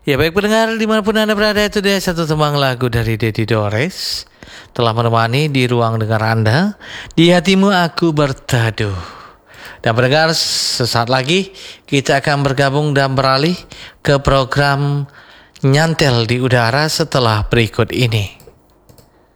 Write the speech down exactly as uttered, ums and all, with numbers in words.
Ya baik pendengar dimanapun Anda berada, itu dia satu tembang lagu dari Dedi Dores telah menemani di ruang dengar Anda. Di hatimu aku berteduh. Dan pendengar, sesaat lagi kita akan bergabung dan beralih ke program Nyantel di Udara setelah berikut ini.